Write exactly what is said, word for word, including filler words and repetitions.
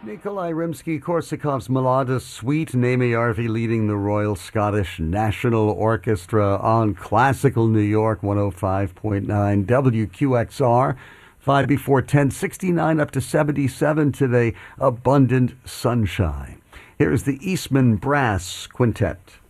Nikolai Rimsky-Korsakov's Melodic Suite, Naomi Arvey leading the Royal Scottish National Orchestra on Classical New York one oh five point nine W Q X R. five before ten, sixty-nine up to seventy-seven today. Abundant sunshine. Here's the Eastman Brass Quintet.